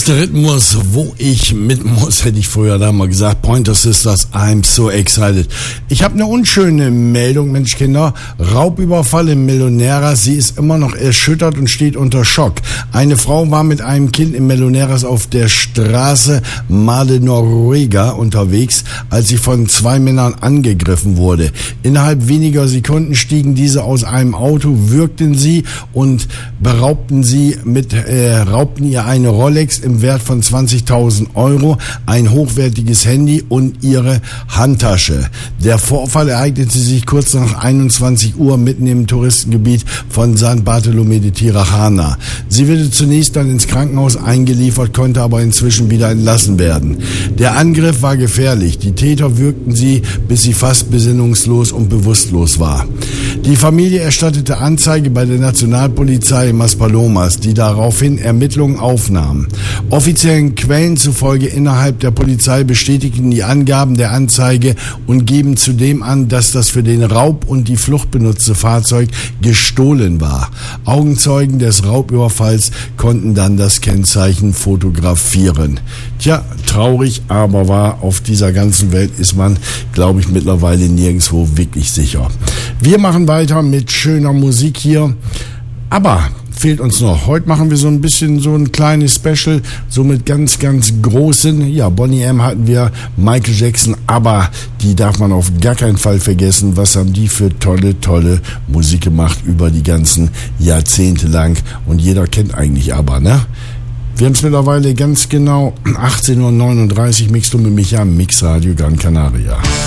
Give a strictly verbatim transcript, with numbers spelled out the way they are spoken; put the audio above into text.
Echter Rhythmus, wo ich mit muss, hätte ich früher da mal gesagt. Pointer Sisters, I'm so excited. Ich habe eine unschöne Meldung, Mensch Kinder. Raubüberfall im Meloneras. Sie ist immer noch erschüttert und steht unter Schock. Eine Frau war mit einem Kind im Meloneras auf der Straße Made Noruega unterwegs, als sie von zwei Männern angegriffen wurde. Innerhalb weniger Sekunden stiegen diese aus einem Auto, würgten sie und beraubten sie mit, äh, raubten ihr eine Rolex im Wert von zwanzigtausend Euro, ein hochwertiges Handy und ihre Handtasche. Der Vorfall ereignete sich kurz nach einundzwanzig Uhr mitten im Touristengebiet von San Bartolomé de Tirajana. Sie wurde zunächst dann ins Krankenhaus eingeliefert, konnte aber inzwischen wieder entlassen werden. Der Angriff war gefährlich. Die Täter würgten sie, bis sie fast besinnungslos und bewusstlos war. Die Familie erstattete Anzeige bei der Nationalpolizei Maspalomas, die daraufhin Ermittlungen aufnahm. Offiziellen Quellen zufolge innerhalb der Polizei bestätigten die Angaben der Anzeige und geben zudem an, dass das für den Raub und die Flucht benutzte Fahrzeug gestohlen war. Augenzeugen des Raubüberfalls konnten dann das Kennzeichen fotografieren. Tja, traurig, aber wahr. Auf dieser ganzen Welt ist man, glaube ich, mittlerweile nirgendwo wirklich sicher. Wir machen weiter mit schöner Musik hier. Aber fehlt uns noch. Heute machen wir so ein bisschen so ein kleines Special, so mit ganz, ganz großen. Ja, Boney M. hatten wir, Michael Jackson, aber die darf man auf gar keinen Fall vergessen. Was haben die für tolle, tolle Musik gemacht über die ganzen Jahrzehnte lang. Und jeder kennt eigentlich aber, ne? Wir haben es mittlerweile ganz genau achtzehn Uhr neununddreißig, mixt du mit mich am Mix Radio Gran Canaria.